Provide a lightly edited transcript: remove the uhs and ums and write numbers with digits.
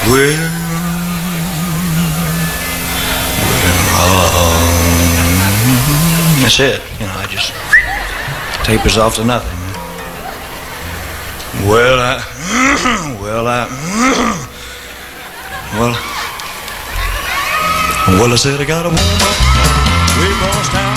Well, that's it. You know, I just tapers off to nothing. Well, I said I got a woman way across town.